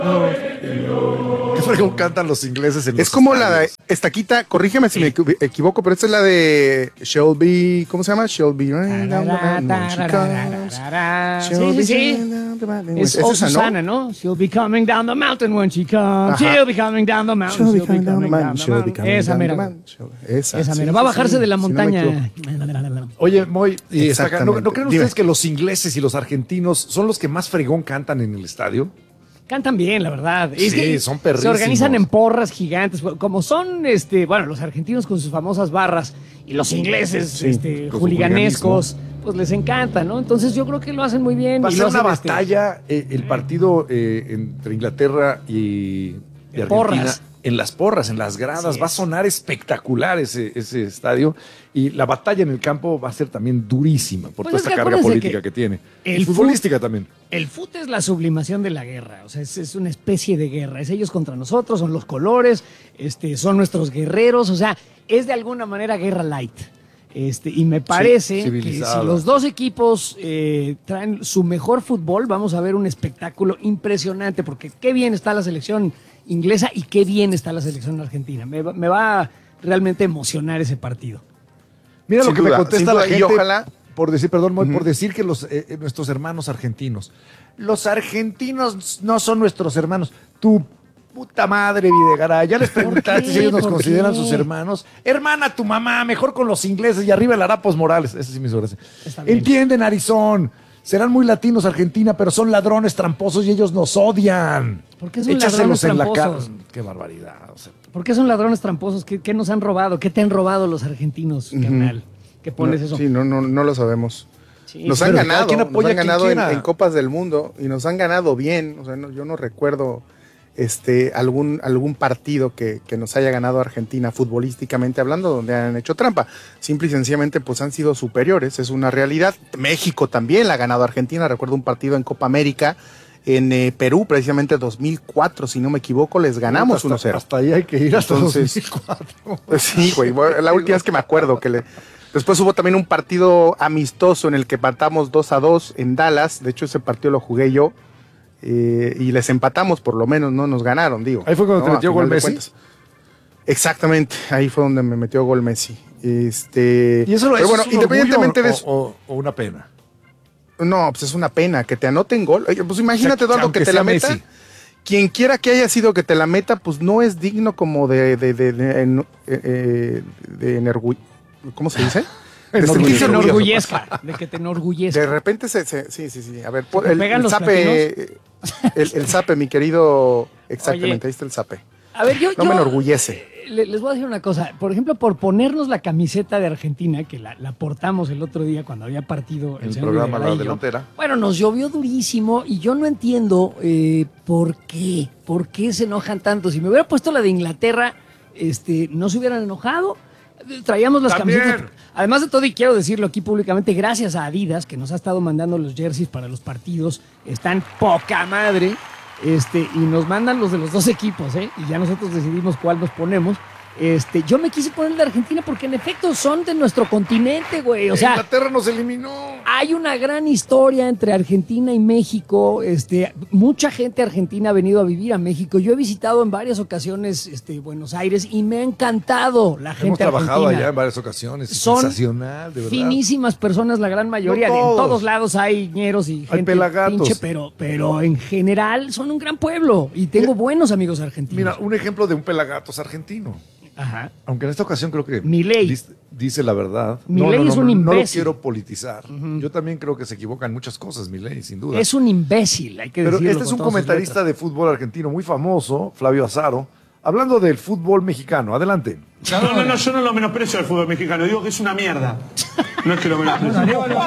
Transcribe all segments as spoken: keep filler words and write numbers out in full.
¿Qué fregón cantan los ingleses en los Es como la de estadios? Estaquita, corrígeme si me equi- equivoco, pero esta es la de Shelby, ¿cómo se llama? Shelby. Sí, sí, sí. Es Es oh, esa, ¿no? Susana, ¿no? She'll be coming down the mountain when she comes. Ajá. She'll be coming down the mountain. She'll be coming down the mountain, she'll be coming Esa down the mera. mountain. Esa, Esa sí, mera. sí, Va a sí, bajarse sí, de la si no me montaña. Oye, Moy, y esta acá, ¿no, Exactamente. ¿no creen Dime. ustedes que los ingleses y los argentinos son los que más fregón cantan en el estadio? Cantan bien, la verdad. Es Sí, que son se perrísimos. organizan en porras gigantes. Como son, este, bueno, los argentinos con sus famosas barras y los ingleses, Sí, este, con su juliganescos, pues les encanta, ¿no? Entonces yo creo que lo hacen muy bien. Va a y ser lo una hacen, este, batalla eh, el partido eh, entre Inglaterra y, y En Argentina. porras. En las porras, en las gradas. Así Va a es. sonar espectacular ese, ese estadio. Y la batalla en el campo va a ser también durísima por Pues toda es esta que carga acuérdense política que que, tiene. el Y futbolística también. El fútbol es la sublimación de la guerra, o sea, es, es una especie de guerra, es ellos contra nosotros, son los colores, este, son nuestros guerreros, o sea, es de alguna manera guerra light. Este, y me parece que si civilizada. los dos equipos eh, traen su mejor fútbol, vamos a ver un espectáculo impresionante, porque qué bien está la selección inglesa y qué bien está la selección argentina. Me, va- me va a realmente emocionar ese partido. Mira Sin lo que duda, me contesta sin la duda, y gente. ojalá- Por decir, perdón, Moy, Ujú. por decir que los, eh, eh, nuestros hermanos argentinos. Los argentinos no son nuestros hermanos. Tu puta madre, Videgaray. Ya les preguntaste qué? si ellos nos ¿Por consideran qué? sus hermanos. Hermana, tu mamá, mejor con los ingleses y arriba el Harapos Morales. Ese sí me hizo gracia. Está bien. Entienden, Arizón. Serán muy latinos Argentina, pero son ladrones tramposos y ellos nos odian. ¿Por qué son Échaselos ladrones en la cara. tramposos? Qué barbaridad. O sea, ¿Por qué son ladrones tramposos? ¿Qué, qué nos han robado? ¿Qué te han robado los argentinos, carnal? ¿Qué pones No, eso? Sí, no, no, no lo sabemos. Sí, Nos sí, han pero cada ganado, quien nos apoya a han quien ganado en, quiera. en Copas del Mundo y nos han ganado bien. O sea, no- yo no recuerdo este, algún, algún partido que, que nos haya ganado Argentina futbolísticamente hablando donde han hecho trampa. Simple y sencillamente pues han sido superiores, es una realidad. México también la ha ganado a Argentina. Recuerdo un partido en Copa América en eh, Perú, precisamente dos mil cuatro, si no me equivoco, les ganamos hasta, uno cero. Hasta ahí hay que ir hasta Entonces- dos mil cuatro. Pues sí, güey. bueno, La última vez que me acuerdo que le. Después hubo también un partido amistoso en el que empatamos dos a dos en Dallas. De hecho, ese partido lo jugué yo. eh, y les empatamos, por lo menos, no nos ganaron, digo. Ahí fue cuando ¿no? te A metió final gol de Messi. cuentas. Exactamente, ahí fue donde me metió gol Messi. Este, Y eso, pero eso bueno, es un independientemente orgullo de o- eso. o- o una pena. No, pues es una pena que te anoten gol. Oye, pues imagínate, O sea, Eduardo, aunque que te sea la meta. Messi. Quien quiera que haya sido que te la meta, pues no es digno como de, de, de, de, en- eh, de energu- ¿cómo se dice? De De que te sentirse orgulloso. enorgullezca, de que te enorgullezca. De repente se, se- sí, sí, sí. A ver, po- te el, pegan el los zape, el, el zape, mi querido, exactamente, Oye. ahí está el zape. A ver, yo, No yo, me enorgullece. eh, le- les voy a decir una cosa. Por ejemplo, por ponernos la camiseta de Argentina, que la, la portamos el otro día cuando había partido En el señor programa Videgaray La y yo. Delantera. Bueno, nos llovió durísimo y yo no entiendo eh, por qué. ¿Por qué se enojan tanto? Si me hubiera puesto la de Inglaterra, este, no se hubieran enojado. Traíamos las También. camisetas. Además de todo, y quiero decirlo aquí públicamente, gracias a Adidas, que nos ha estado mandando los jerseys para los partidos. Están poca madre. Este, y nos mandan los de los dos equipos, ¿eh? Y ya nosotros decidimos cuál nos ponemos. Este, yo me quise poner el de Argentina porque en efecto son de nuestro continente, güey. O sea, Inglaterra nos eliminó. hay una gran historia entre Argentina y México. Este, mucha gente argentina ha venido a vivir a México. Yo he visitado en varias ocasiones este, Buenos Aires y me ha encantado la gente Hemos trabajado argentina. allá en varias ocasiones. Son sensacional, de verdad. Finísimas personas, la gran mayoría. No en todos. todos lados hay ñeros y gente pelagatos. pinche, pero, pero en general son un gran pueblo y tengo Mira- buenos amigos argentinos. Mira, un ejemplo de un pelagatos argentino. Ajá. Aunque en esta ocasión creo que Milei. dice, dice la verdad. Milei es un No lo imbécil. quiero politizar. Yo también creo que se equivocan muchas cosas, Milei, sin duda. Es un imbécil, hay que Pero decirlo. este es con un todas sus comentarista letras. de fútbol argentino muy famoso, Flavio Azaro, hablando del fútbol mexicano. Adelante. No, no, no, yo no lo menosprecio al fútbol mexicano, digo que es una mierda. No es que lo menosprecio.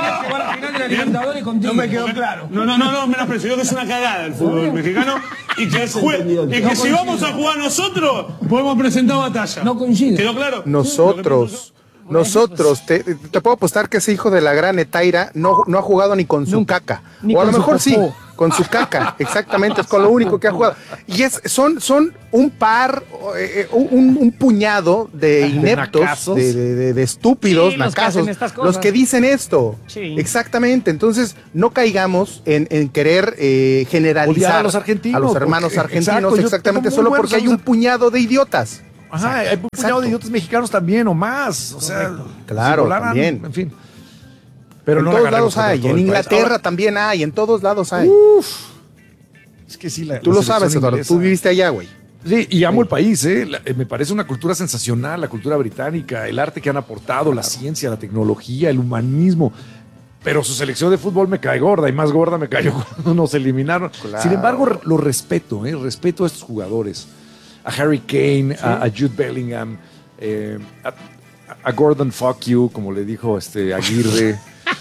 No me quedó claro. No, no, no, no, menosprecio, digo que es una cagada el fútbol mexicano y que, jue- y que si vamos a jugar nosotros, podemos presentar batalla. No coincide. ¿Quedó claro? Nosotros, nosotros, te, te puedo apostar que ese hijo de la gran Etaira no, no ha jugado ni con su Nunca. caca. Ni o a con lo su mejor sí. popó. con su caca, exactamente, es con lo único que ha jugado. Y es, son, son un par, eh, un, un puñado de ineptos, de, de, de, de estúpidos, sí, los nacasos, que los que dicen esto. Sí. Exactamente, entonces no caigamos en, en querer eh, generalizar Odiar a los argentinos, a los hermanos porque- argentinos, exacto, yo exactamente, tengo muy solo buenos porque hay un amigos- puñado de idiotas. Ajá, hay un puñado Exacto. de idiotas mexicanos también o más. O sea, Claro, si volaran, también. En fin. Pero en no todos la agarremos lados contra hay, todo en el país. Inglaterra Ahora, también hay, en todos lados hay. es que sí, la, Tú la lo selección sabes, Eduardo, inglesa- tú viviste allá, güey. Sí, y amo el país, ¿eh? La- eh, me parece una cultura sensacional, la cultura británica, el arte que han aportado, la ciencia, la tecnología, el humanismo. Pero su selección de fútbol me cae gorda y más gorda me cayó cuando nos eliminaron. Claro. Sin embargo, re- lo respeto, ¿eh? Respeto a estos jugadores. A Harry Kane, a, a Jude Bellingham, eh, a, a Gordon Fuck You, como le dijo este Aguirre.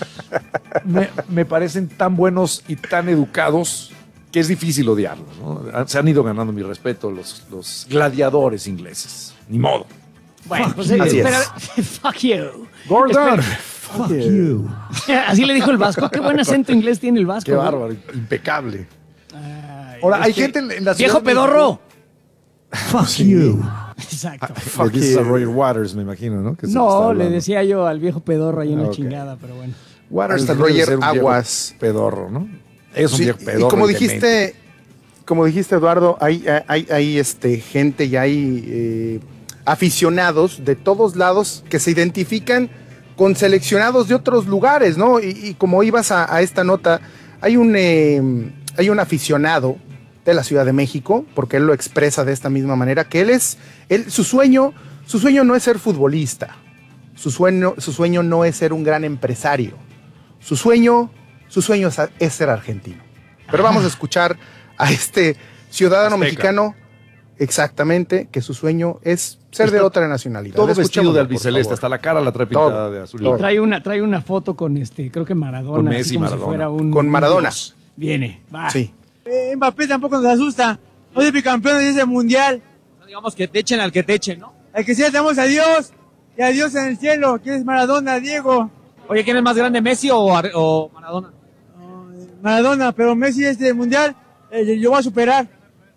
me, me parecen tan buenos y tan educados que es difícil odiarlos, ¿no? Se han ido ganando mi respeto los, los gladiadores ingleses. Ni modo. Bueno, pues Así espera, es. fuck you. Gordon. Fuck you. Así le dijo el vasco. Qué buen acento inglés tiene el vasco. Qué ¿no? bárbaro, impecable. Ay, Ahora, hay este, gente en, en la ciudad Viejo de México- pedorro. Fuck you. Exacto. Le dices a Roger Waters, me imagino, ¿no? Que se está No, le hablando. decía yo al viejo pedorro ahí en Ah, la ok. chingada, pero bueno. Waters Al también debe Roger ser un viejo Aguas. pedorro, ¿no? Es un Sí, viejo y pedorro. como y dijiste, demente. como dijiste, Eduardo, hay, hay, hay este, gente y hay eh, aficionados de todos lados que se identifican con seleccionados de otros lugares, ¿no? Y, y como ibas a, a esta nota, hay un, eh, hay un aficionado de la Ciudad de México, porque él lo expresa de esta misma manera, que él es, él, su sueño, su sueño no es ser futbolista, su sueño, su sueño no es ser un gran empresario, su sueño, su sueño es, es ser argentino. Pero vamos a escuchar a este ciudadano Azteca. mexicano, exactamente, que su sueño es ser de Está otra nacionalidad. Todo vestido Escuchémoslo, de por albiceleste, favor. hasta la cara la trae pintada Todo, de azul. y todo. blanco. Trae una, trae una foto con este, creo que Maradona. Con así Messi, como si Maradona. fuera un- Con Maradona. Viene, va. Sí. Eh, Mbappé tampoco nos asusta. No es bicampeón de ese mundial. Digamos que te echen al que te echen, ¿no? Al que sea, damos a Dios. Y a Dios en el cielo. ¿Quién es Maradona, Diego? Oye, ¿quién es más grande, Messi o, Ar- o Maradona? Oh, eh, Maradona, pero Messi este mundial eh, lo va a superar.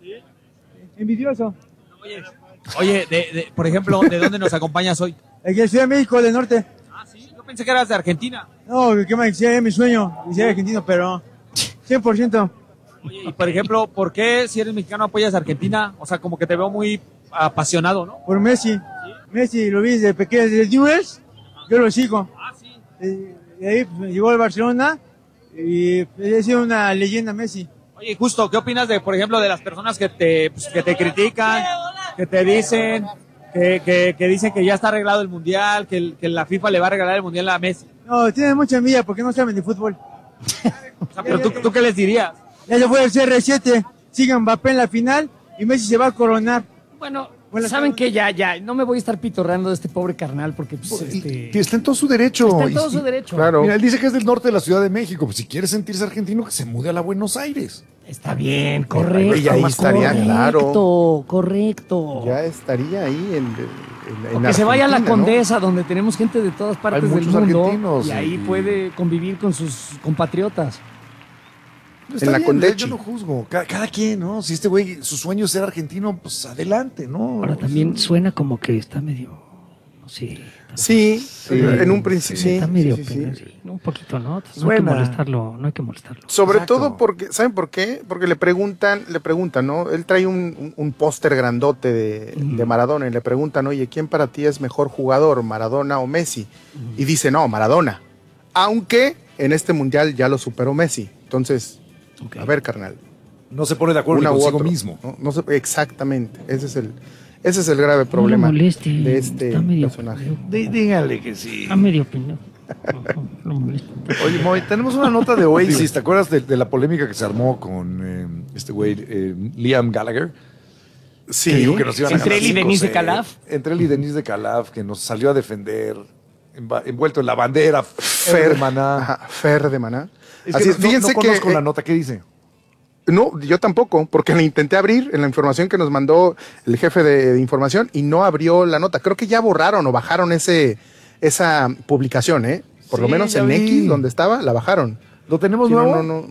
Envidioso. Oye, oye de, de- por ejemplo, ¿de dónde nos acompañas hoy? El que Ciudad de México del norte. Ah, sí, yo pensé que eras de Argentina. No, que me es mi sueño. Y ser argentino, pero cien por ciento. Oye, y por ejemplo, ¿por qué si eres mexicano apoyas a Argentina? O sea, como que te veo muy apasionado, ¿no? Por Messi. Messi lo vi desde pequeño, desde Newell's. Yo lo sigo. Ah, sí. Eh, De ahí pues, me llegó al Barcelona. Y pues, ha sido una leyenda Messi. Oye, justo, ¿qué opinas de, por ejemplo, de las personas que te, pues, que te critican, que te dicen, que, que, que dicen que ya está arreglado el mundial, que, el- que la FIFA le va a regalar el mundial a Messi? No, tienen mucha envidia porque no saben de fútbol. O sea, pero tú, ¿tú qué les dirías? Ya se fue el C R siete, sigan Mbappé en la final y Messi se va a coronar. Bueno, Bueno, ¿saben claro. qué? Ya, ya, no me voy a estar pitorreando de este pobre carnal porque, pues, este... Que está en todo su derecho. Está en Y- todo y- su derecho. Claro. Mira, él dice que es del norte de la Ciudad de México. Pues si quiere sentirse argentino, que se mude a la Buenos Aires. Está bien, correcto. Y ahí estaría, correcto, claro. correcto. Ya estaría ahí en, en, en O que se vaya a la Argentina, ¿no? Condesa, donde tenemos gente de todas partes Hay del muchos mundo. argentinos Y ahí y- puede convivir con sus compatriotas. Está la bien, Condechi. yo no juzgo. Cada, cada quien, ¿no? Si este güey, su sueño es ser argentino, pues adelante, ¿no? Ahora también suena como que está medio... No sé. Sí, en un principio sí. Está medio... sí, sí, sí. sí, Un poquito, ¿no? No hay que Suena. molestarlo, no hay que molestarlo. Sobre Exacto. todo porque, ¿saben por qué? Porque le preguntan, le preguntan, ¿no? Él trae un, un, un póster grandote de, de Maradona y le preguntan, oye, ¿quién para ti es mejor jugador, Maradona o Messi? Y dice, no, Maradona. Aunque en este mundial ya lo superó Messi. Entonces, Ok. a ver, carnal. No se pone de acuerdo Una ni u consigo otro, mismo. ¿no? No sé, exactamente. Ese es el, ese es el grave problema moleste, de este está medio personaje. pendejo. Dí- dígale que sí. Está medio pendejo. No, no molesta. Oye, Moy, tenemos una nota de Oasis. ¿Te acuerdas de, de la polémica que se armó con eh, este güey, eh, Liam Gallagher? Sí. Que dijo que nos iban a Entre ganar él y cinco Denise de cero. Calaf. Entre él y Denise de Calaf, que nos salió a defender, enva- envuelto en la bandera, Fer Fer de Maná. Ajá, Fer de Maná. Es Así que es, no, fíjense no que conozco eh, la nota. ¿Qué dice? no, yo tampoco, porque la intenté abrir en la información que nos mandó el jefe de, de información y no abrió la nota. Creo que ya borraron o bajaron ese esa publicación, ¿eh? Por lo Sí, menos ya en vi. X, donde estaba, la bajaron. ¿Lo tenemos Sí, no, nuevo? no, no.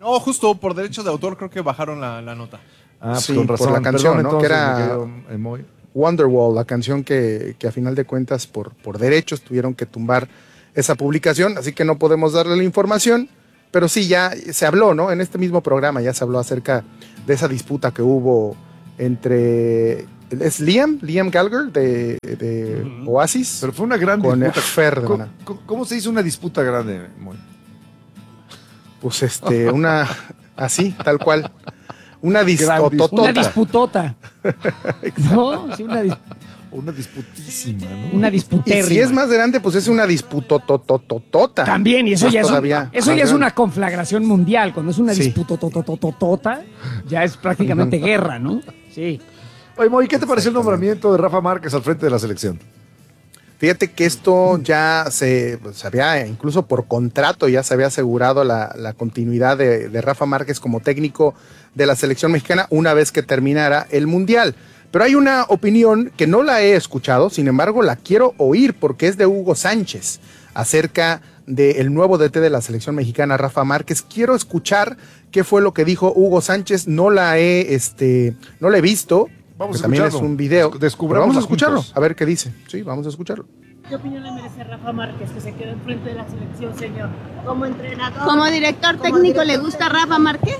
No, justo por derechos de autor creo que bajaron la, la nota. Ah, pues Sí, con razón. por la canción, Perdón, ¿no? Que entonces, era- mi querido Emoy. Wonderwall, la canción que, que a final de cuentas por, por derechos tuvieron que tumbar esa publicación, así que no podemos darle la información, pero sí, ya se habló, ¿no? En este mismo programa ya se habló acerca de esa disputa que hubo entre... ¿Es Liam? Liam Gallagher de, de Oasis. Pero fue una gran con disputa. Ferdinand. ¿Cómo, cómo se hizo una disputa grande, Emoy? Pues este, una... Así, tal cual. Una Una discototota. disputota. No, sí, una, dis- Una disputísima, ¿no? una Y disputérrima. si es más grande, pues es una disputotototota. También, y eso Pues ya es, un- todavía eso más ya es grande. una conflagración mundial. Cuando es una Sí. disputotototota, ya es prácticamente guerra, ¿no? Sí. Oye, Moy, ¿qué te pareció el nombramiento de Rafa Márquez al frente de la selección? Fíjate que esto ya se, pues, se había, incluso por contrato, ya se había asegurado la, la continuidad de, de Rafa Márquez como técnico de la selección mexicana una vez que terminara el Mundial. Pero hay una opinión que no la he escuchado, sin embargo la quiero oír porque es de Hugo Sánchez acerca del nuevo D T de la selección mexicana, Rafa Márquez. Quiero escuchar qué fue lo que dijo Hugo Sánchez. No la he, este, no la he visto. Vamos que a también es escucharlo. un video. Des- descubrámoslo Vamos a escucharlo, juntos. a ver qué dice. Sí, vamos a escucharlo. ¿Qué opinión le merece Rafa Márquez que se quede enfrente de la selección, señor? Como entrenador. Como director como técnico, director ¿le gusta técnico. Rafa Márquez?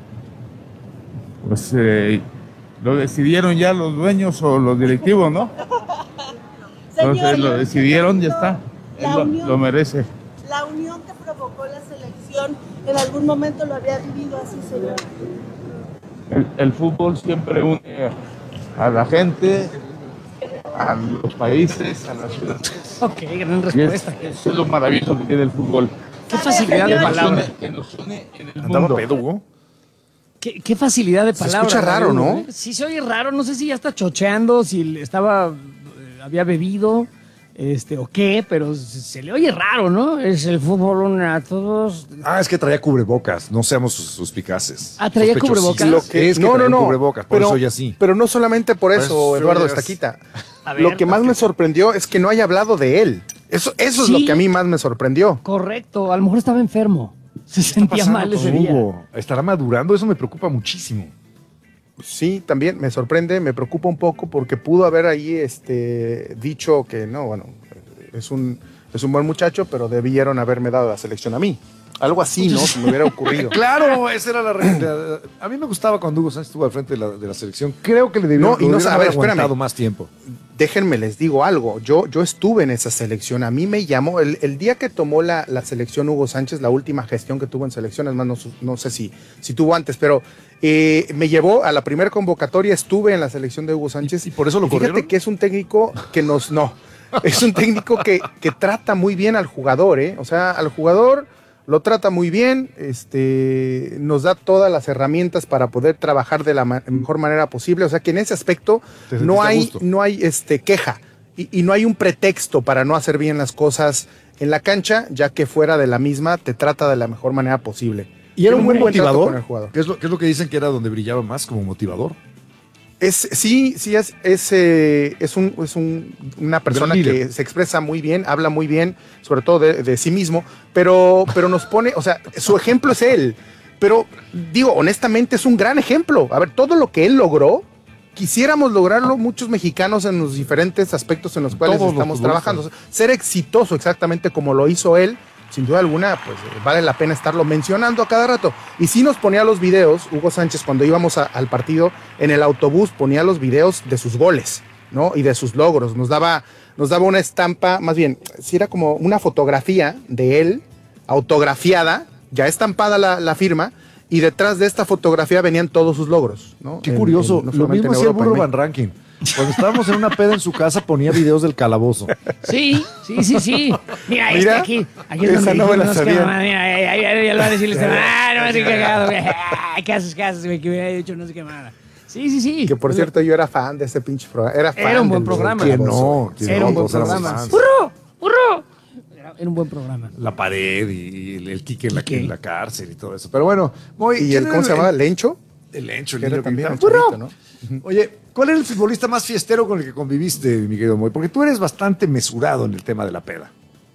Pues eh, lo decidieron ya los dueños o los directivos, ¿no? Entonces Señor, lo decidieron, ya está. Él La lo, unión. lo merece. La unión que provocó la selección, ¿en algún momento lo había vivido así, señor? El, el fútbol siempre une a la gente, a los países, a las ciudades. Ok, gran Y es, respuesta. eso es lo maravilloso que tiene el fútbol. Qué facilidad de Que nos palabra. une, que nos une en el Andaba mundo. pedo, Hugo. Qué, qué facilidad de Se palabra. escucha raro, Raúl, ¿no? ¿eh? Sí, se oye raro. No sé si ya está chocheando, si estaba, eh, había bebido, este, o qué, pero se, se le oye raro, ¿no? Es el fútbol une a todos. Ah, es que traía cubrebocas. No seamos sus- suspicazes. Ah, traía Sospechosísimos. cubrebocas. Lo que- es que no, traía no, no. cubrebocas, por pero, eso ya sí. Pero no solamente por Pues, eso, sí, Eduardo es- Estaquita. A ver, Lo que más ¿por qué? me sorprendió es que no haya hablado de él. Eso, eso Sí. es lo que a mí más me sorprendió. Correcto, a lo mejor estaba enfermo. Se sentía pasando mal con ese día. Hugo? ¿Estará madurando? Eso me preocupa muchísimo. Sí, también me sorprende, me preocupa un poco porque pudo haber ahí este, dicho que no, bueno, es un, es un buen muchacho, pero debieron haberme dado la selección a mí. Algo así, ¿no? Se me hubiera ocurrido. Claro, esa era la realidad. A mí me gustaba cuando Hugo Sánchez estuvo al frente de la, de la selección. Creo que le debieron, No, y no debieron sabe, haber espérame. aguantado más tiempo. Déjenme, les digo algo. Yo, yo estuve en esa selección. A mí me llamó, el, el día que tomó la, la selección Hugo Sánchez, la última gestión que tuvo en selecciones, más no, su- no sé si, si tuvo antes, pero eh, me llevó a la primera convocatoria, estuve en la selección de Hugo Sánchez. ¿Y- y por eso lo fíjate corrieron? que es un técnico que nos, no, es un técnico que, que trata muy bien al jugador, ¿eh? O sea, al jugador lo trata muy bien, este, nos da todas las herramientas para poder trabajar de la ma- mejor manera posible. O sea que en ese aspecto Te sentiste no a hay, gusto. no hay este, queja y, y no hay un pretexto para no hacer bien las cosas en la cancha, ya que fuera de la misma te trata de la mejor manera posible. ¿Y era Tiene un buen trato motivador? con el jugador. ¿Qué es, lo, qué es lo que dicen que era donde brillaba más como motivador? Es, sí, sí, es, es, eh, es, un, es un- una persona Del que líder. se expresa muy bien, habla muy bien, sobre todo de, de sí mismo, pero, pero nos pone, o sea, su ejemplo es él. Pero digo, honestamente, es un gran ejemplo. A ver, todo lo que él logró, quisiéramos lograrlo muchos mexicanos en los diferentes aspectos en los cuales Todos los estamos futbolistas. trabajando. Ser exitoso exactamente como lo hizo él, sin duda alguna, pues eh, vale la pena estarlo mencionando a cada rato. Y sí nos ponía los videos, Hugo Sánchez, cuando íbamos a- al partido en el autobús, ponía los videos de sus goles, ¿no? Y de sus logros. Nos daba, nos daba una estampa, más bien, sí era como una fotografía de él, autografiada, ya estampada la, la firma, y detrás de esta fotografía venían todos sus logros, ¿no? Qué En- curioso. en- no Lo solamente mismo en hacía el Europa, burro en Van Ranking. Cuando estábamos en una peda en su casa ponía videos del calabozo. Sí, sí, sí, sí. Mira, este Mira, aquí. Aquí es esa donde no me la dijimos que sabía. mamá, mira, ya, ya, ya, ya lo va a decir este. Ah, no me estoy cagado, güey. Ah, ¿qué haces, qué haces, güey? Que hubiera hecho no sé qué nada. Sí, sí, sí. Que por cierto yo era fan de ese pinche programa. Era, fan Era un buen del- programa. del ¿Quién Calabozo. no? ¿Quién Era no? un buen Todos éramos programa. fans. ¡Burro! ¡Burro! Era, era un buen programa. La pared y el, el Quique en la, Quique. en la cárcel y todo eso. Pero bueno, muy, ¿Y ¿quién el, cómo era se llamaba? ¿Lencho? El Lencho, el Que era niño que también el gritaba, chavito, ¡burro! ¿no? Oye, ¿cuál era el futbolista más fiestero con el que conviviste, mi querido Moy? Porque tú eres bastante mesurado en el tema de la peda.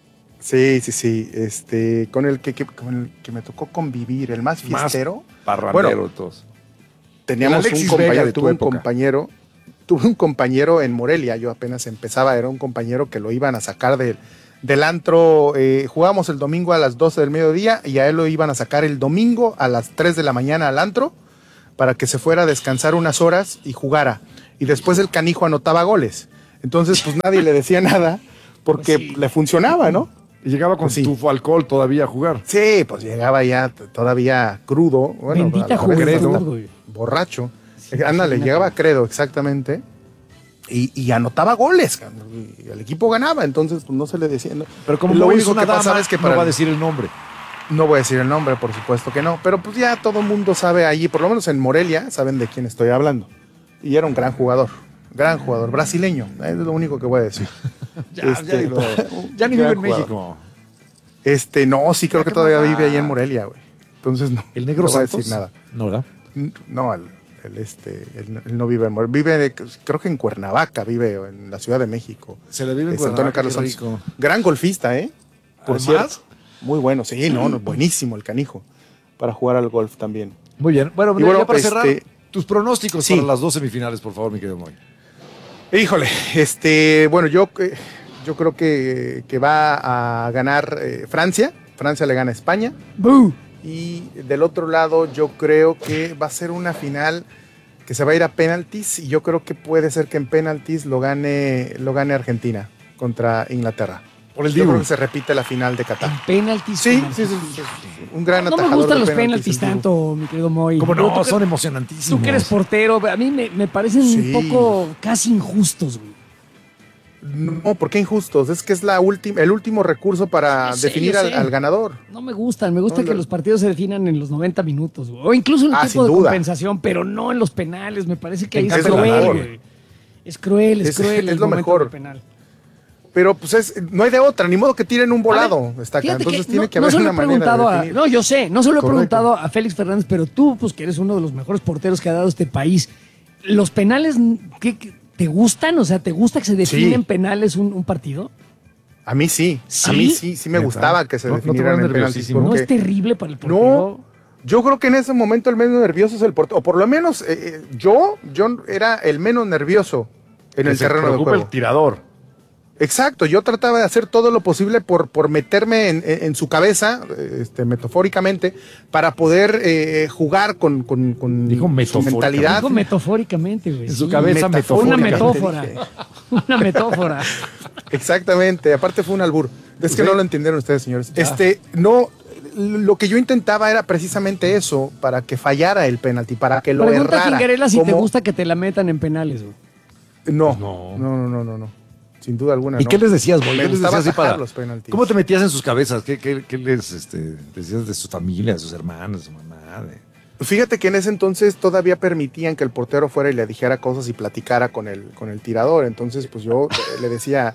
Sí, sí, sí. Este, con el que, que- con el que me tocó convivir, el más Más fiestero. Parrandero Bueno, de todos. Teníamos El Alexis un compañero, Vega de tu tuve un época. compañero, tuve un compañero en Morelia, yo apenas empezaba, era un compañero que lo iban a sacar del, del antro, eh, jugábamos el domingo a las doce del mediodía y a él lo iban a sacar el domingo a las tres de la mañana al antro para que se fuera a descansar unas horas y jugara. Y después el canijo anotaba goles. Entonces, pues nadie le decía nada porque Pues sí. le funcionaba, ¿no? Y llegaba con Pues sí. tu alcohol todavía a jugar. Sí, pues llegaba ya t- todavía crudo. Bueno, Bendita a- a veces juventud, hasta güey. borracho. Sí, Eh, Ándale, imagínate. llegaba credo, exactamente. Y, y anotaba goles, cabrón, y el equipo ganaba, entonces pues no se le decía. no. Pero como lo Moy es único una que pasaba dama, es que no para va a el- decir el nombre. no voy a decir el nombre, por supuesto que no, pero pues ya todo el mundo sabe allí, por lo menos en Morelia, saben de quién estoy hablando. Y era un gran jugador, gran jugador, brasileño, es lo único que voy a deccer. Ya, Este, ya, lo- ya ni vive gran en jugador. México. Este, no, sí creo Ya, que ¿qué todavía más vive da? ahí en Morelia, güey. Entonces no. ¿El negro no voy a Santos? decir nada. No, ¿verdad? No, el, el este, él, él no vive en Morelia, vive de- creo que en Cuernavaca, vive o en la Ciudad de México. Se le vive en Es Antonio Cuernavaca, Carlos qué Santos. rico. Gran golfista, ¿eh? Por ¿Además? cierto. Muy bueno, sí, no, no, buenísimo el canijo para jugar al golf también. Muy bien. Bueno, Y bueno, ya para este, cerrar, tus pronósticos sí. para las dos semifinales, por favor, mi querido Moy. Híjole, este, bueno, yo, eh, yo creo que, que va a ganar eh, Francia. Francia le gana a España. ¡Bú! Y del otro lado, yo creo que va a ser una final que se va a ir a penaltis. Y yo creo que puede ser que en penaltis lo gane, lo gane Argentina contra Inglaterra. Por el Yo Dibu. creo que se repite la final de Qatar. Penaltis. Sí, con- sí, sí, sí, sí. Un gran No me atajador gustan de los penaltis, penaltis el Dibu. tanto, mi querido Moy. ¿Cómo Pero no? tú que- Son emocionantísimos. Tú que eres portero, a mí me, me parecen Sí. un poco casi injustos, güey. No, ¿por qué injustos? Es que es la última, el último recurso para Yo sé, definir yo al, sé. al ganador. No me gustan, me gusta No, que lo- los partidos se definan en los noventa minutos, güey. O incluso en el Ah, tiempo sin de duda. compensación, pero no en los penales. Me parece que Te ahí es encanta el cruel, ganador. güey. Es cruel, es, Es- cruel. es el lo momento mejor. del penal. Pero pues es, no hay de otra, ni modo que tiren un volado. A ver, Está acá. fíjate Entonces que tiene no, que no haber se lo una he manera de preguntado a, definir. no, yo sé, no se lo he Correcto. preguntado a Félix Fernández, pero tú, pues que eres uno de los mejores porteros que ha dado este país. ¿Los penales qué, qué- te gustan? O sea, ¿te gusta que se definen Sí. en penales un, un partido? A mí sí, ¿Sí? a mí sí, sí me ¿Neta? gustaba que se ¿No- no te definieran pones en penaltis. nerviosísimo? ¿No porque- es terrible para el portero? No, yo creo que en ese momento el menos nervioso es el portero. O por lo menos eh, eh, yo, yo era el menos nervioso en Que el se terreno de preocupa juego. el tirador. Exacto, yo trataba de hacer todo lo posible por, por meterme en, en- en su cabeza, eh, este, metafóricamente, para poder eh, jugar con, con, con Dijo su metafóricamente. mentalidad. Dijo metafóricamente, güey. En su sí. cabeza Una metafóricamente metáfora. dije. Una metáfora. Exactamente, aparte fue un albur. Es que Sí. no lo entendieron ustedes, señores. Este, no, lo que yo intentaba era precisamente eso, para que fallara el penalti, para que lo Pregunta a errara. Fingarela si te Como- gusta que te la metan en penales, güey. No, No. no, no, no, no, no. Sin duda alguna. ¿Y no. qué les decías, Moy? Me ¿Qué les gustaba decías así atajar para- los penaltis. ¿Cómo te metías en sus cabezas? ¿Qué, qué- qué les este, decías de su familia, de sus hermanos, de su mamá? de- Fíjate que en ese entonces todavía permitían que el portero fuera y le dijera cosas y platicara con el, con el tirador. Entonces, pues yo eh, le decía,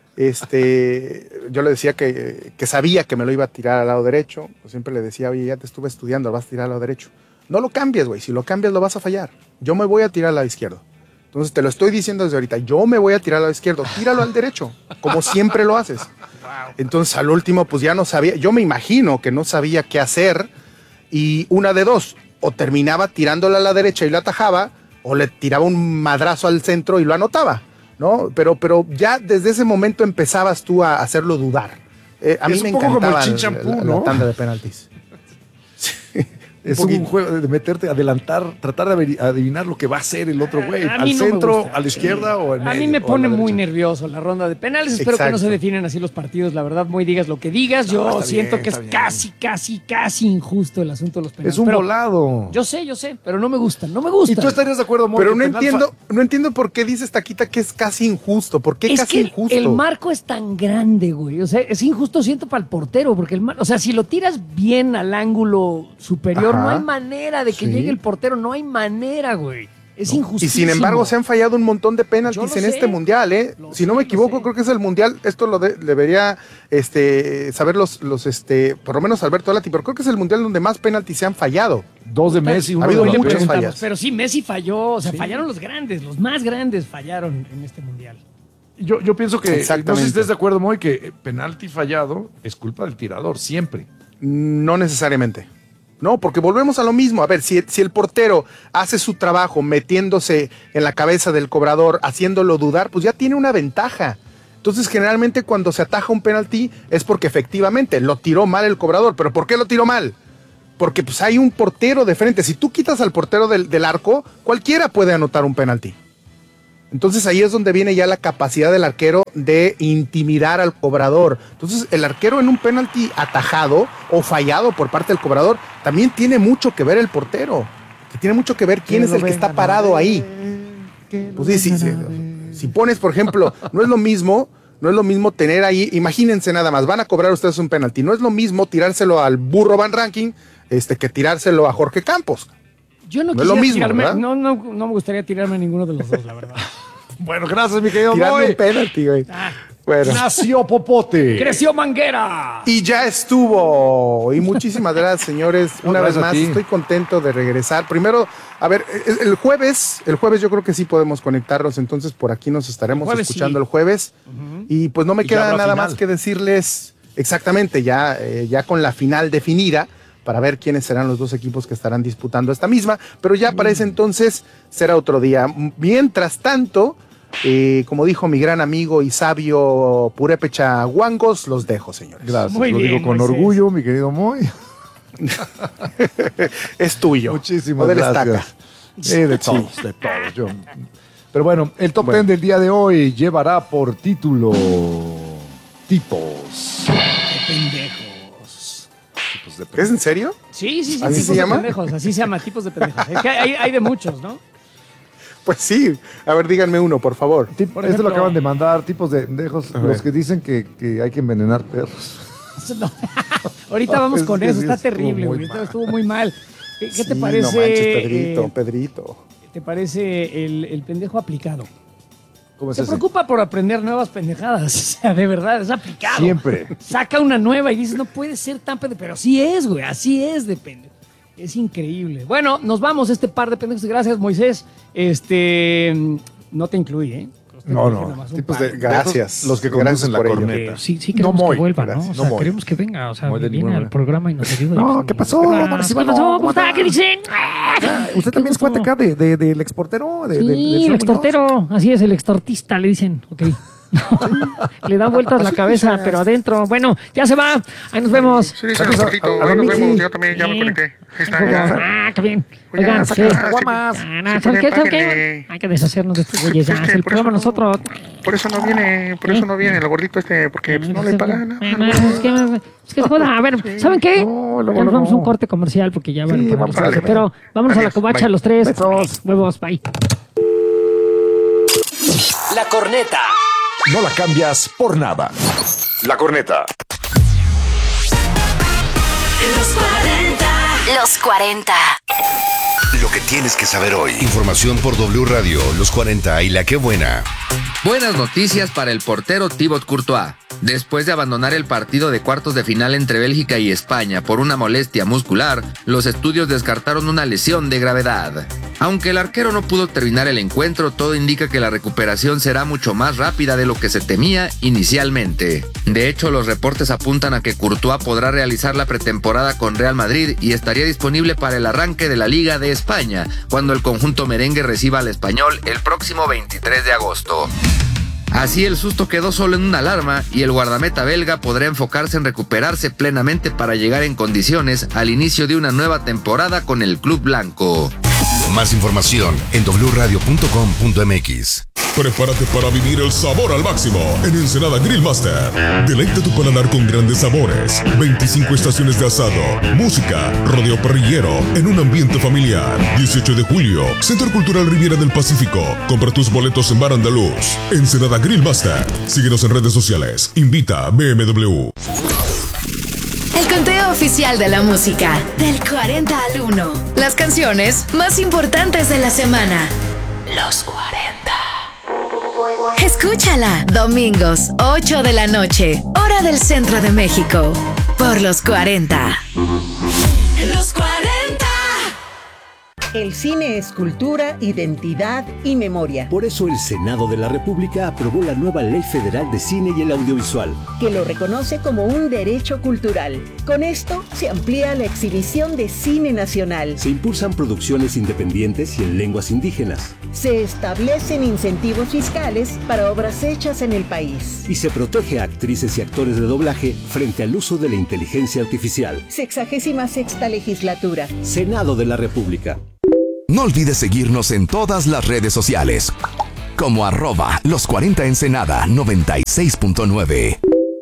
este, yo le decía que, que sabía que me lo iba a tirar al lado derecho. Pues siempre le decía, oye, ya te estuve estudiando, lo vas a tirar al lado derecho. No lo cambies, güey. Si lo cambias, lo vas a fallar. Yo me voy a tirar al lado izquierdo. Entonces te lo estoy diciendo desde ahorita. Yo me voy a tirar al lado izquierdo. Tíralo al derecho, como siempre lo haces. Entonces al último, pues ya no sabía. Yo me imagino que no sabía qué hacer. Y una de dos, o terminaba tirándola a la derecha y lo atajaba, o le tiraba un madrazo al centro y lo anotaba, ¿no? Pero, pero ya desde ese momento empezabas tú a hacerlo dudar. Eh, a Es mí un me poco como el encantaba chinchampú, la, la- ¿no? la tanda de penaltis. Es un juego de meterte, adelantar, tratar de averi- adivinar lo que va a hacer el otro güey. A Al mí no me centro, gusta. a la izquierda o en A mí medio, me o a pone la muy derecha. nervioso la ronda de penales. Espero que no Exacto. se definen así los partidos. La verdad, muy digas lo que digas. Yo No, está siento bien, que es está bien. casi, casi, casi injusto el asunto de los penales. Es un Pero volado. yo sé, yo sé, pero no me gustan, no me gustan. ¿Y tú estarías de acuerdo, Moy, Pero que no el penal entiendo, no entiendo por qué dices Taquita que es casi injusto. ¿Por qué Es casi que el- injusto? el marco es tan grande, güey. O sea, es injusto, siento, para el portero, porque el mar... O sea, si lo tiras bien al ángulo superior, Ajá. no hay manera de que Sí. llegue el portero, no hay manera, güey. Es injusto. Y sin embargo se han fallado un montón de Yo penaltis lo en sé. este mundial, ¿eh? Lo Si no sé, me lo equivoco, sé. creo que es el mundial. Esto lo de- debería este, saber los, los, este, por lo menos Alberto Lati, pero creo que es el mundial donde más penaltis se han fallado. Dos de Messi, uno Ha habido de Hoy le muchas Mbappé. preguntamos, fallas. pero sí, Messi falló. O sea, Sí. fallaron los grandes, los más grandes fallaron en este mundial. Yo, yo pienso que, no sé Exactamente. si estés de acuerdo, Moy, que penalti fallado es culpa del tirador, siempre. No necesariamente. No, porque volvemos a lo mismo. A ver, si, si el portero hace su trabajo metiéndose en la cabeza del cobrador, haciéndolo dudar, pues ya tiene una ventaja. Entonces, generalmente cuando se ataja un penalti es porque efectivamente lo tiró mal el cobrador. ¿Pero por qué lo tiró mal? Porque pues hay un portero de frente. Si tú quitas al portero del, del arco, cualquiera puede anotar un penalti. Entonces ahí es donde viene ya la capacidad del arquero de intimidar al cobrador. Entonces el arquero en un penalti atajado o fallado por parte del cobrador, también tiene mucho que ver el portero. Que tiene mucho que ver quién es el que está parado ahí. Pues sí, sí, sí. Si pones, por ejemplo, no es lo mismo, no es lo mismo tener ahí, imagínense nada más, van a cobrar ustedes un penalti. No es lo mismo tirárselo al burro Van Ranking este, que tirárselo a Jorge Campos. Yo no, No es lo mismo, tirarme, ¿verdad? no, no, no me gustaría tirarme a ninguno de los dos, la verdad. Bueno, gracias, mi querido Tirarme Moy. un penalti, güey. Ah, Bueno. Nació Popote. creció Manguera. Y ya estuvo. Y muchísimas gracias, señores. Una No, vez gracias a más, ti. estoy contento de regresar. Primero, a ver, el, el jueves, el jueves yo creo que sí podemos conectarnos, entonces por aquí nos estaremos El jueves escuchando sí. el jueves. Y pues no me Y ya queda habrá nada final. más que decirles exactamente, ya, eh, ya con la final definida, para ver quiénes serán los dos equipos que estarán disputando esta misma, pero ya para ese entonces será otro día. Mientras tanto, eh, como dijo mi gran amigo y sabio Purépecha Huangos, los dejo, señores. Gracias, Muy lo bien, digo con Moisés. orgullo, mi querido Moy. Es tuyo. Muchísimas O del gracias. Estaca. Eh, de todos, de todos. Yo- Pero bueno, el top Bueno. ten del día de hoy llevará por título Tipos. Qué pendejos. Tipos de ¿Es en serio? Sí, sí, sí, ¿Así tipos se de llama? pendejos. Así se llama, tipos de pendejos. Es que hay, hay de muchos, ¿no? Pues sí. A ver, díganme uno, por favor. Tip- Por este lo ejemplo- acaban de mandar, tipos de pendejos, A los ver. que dicen que, que hay que envenenar perros. No. Ahorita vamos Es con que eso, sí está estuvo terrible, muy güey. mal. Estuvo muy mal. ¿Qué, qué te Sí, parece? No manches, Pedrito, eh, Pedrito. ¿Te parece el, el pendejo aplicado? ¿Cómo es Se ese? preocupa por aprender nuevas pendejadas. O sea, de verdad, es aplicado. Siempre. Saca una nueva y dices, no puede ser tan pendejo. Pero sí es, güey, así es de pendejo. Es increíble. Bueno, nos vamos este par de pendejos. Gracias, Moisés. Este, no te incluye, ¿eh? No, no. Nada más un Tipos par. de, Gracias. Los que Gracias conducen la por ello. corneta. Sí, sí No queremos Moy, que vuelva, ¿no? gracias. O No sea, Moy. queremos que venga, o sea, Moy de viene ninguna al manera. programa y nos ayuda. No, ¿qué pasó, don ¿Qué Arcibano? pasó? ¿Cómo ¿Cómo está? está? ¿Qué dicen? ¿Usted también es cuate acá de, de- del exportero? De, Sí, del- del el Señor extortero, así es, el extortista, le dicen. Ok. Le da vueltas la cabeza, pero adentro. Bueno, ya se va. Ahí nos vemos. Sí, Saludos a- Carlito, a- a ahí nos Miki. vemos, yo también ya me Sí. conecté. Ahí está, ya. Ah, qué bien. Oigan, Oigan, saca ¿qué? las caguamas. Ah, no, Sí, ¿saben qué? ¿Saben qué? páguenle. Hay que deshacernos de estos güeyes. Ya, Es que es el por eso programa no- nosotros. Por eso no viene, por eso no viene el gordito este, porque pues, no le pagan. ¿no? Bueno, es que, es que joda. A ver, ¿saben qué? No, luego, Ya nos vamos a un luego. corte comercial porque ya van Sí, a poner vamos los a cortes. darle. Pero vámonos a la Adiós, covacha bye. los tres. Besos. Huevos, bye. La corneta. No la cambias por nada. La corneta. Los cuarenta. Los cuarenta. Lo que tienes que saber hoy. Información por W Radio, Los cuarenta y La Qué Buena. Buenas noticias para el portero Thibaut Courtois. Después de abandonar el partido de cuartos de final entre Bélgica y España por una molestia muscular, los estudios descartaron una lesión de gravedad. Aunque el arquero no pudo terminar el encuentro, todo indica que la recuperación será mucho más rápida de lo que se temía inicialmente. De hecho, los reportes apuntan a que Courtois podrá realizar la pretemporada con Real Madrid y estaría disponible para el arranque de la Liga de España, cuando el conjunto merengue reciba al Español el próximo veintitrés de agosto. Así el susto quedó solo en una alarma y el guardameta belga podrá enfocarse en recuperarse plenamente para llegar en condiciones al inicio de una nueva temporada con el club blanco. Más información en w radio punto com punto m x. Prepárate para vivir el sabor al máximo en Ensenada Grill Master. Deleita tu paladar con grandes sabores, veinticinco estaciones de asado, música, rodeo parrillero en un ambiente familiar. dieciocho de julio, Centro Cultural Riviera del Pacífico. Compra tus boletos en Bar Andaluz. Ensenada Grill Master. Síguenos en redes sociales. Invita a B M W. El conteo oficial de la música. Del cuarenta al uno. Las canciones más importantes de la semana. Los cuarenta. Escúchala. Domingos, ocho de la noche. Hora del centro de México. Por los cuarenta. Los cuarenta. El cine es cultura, identidad y memoria. Por eso el Senado de la República aprobó la nueva Ley Federal de Cine y el Audiovisual, que lo reconoce como un derecho cultural. Con esto se amplía la exhibición de cine nacional. Se impulsan producciones independientes y en lenguas indígenas. Se establecen incentivos fiscales para obras hechas en el país. Y se protege a actrices y actores de doblaje frente al uso de la inteligencia artificial. Sexagésima sexta legislatura. Senado de la República. No olvides seguirnos en todas las redes sociales, como arroba los cuarenta Ensenada noventa y seis punto nueve.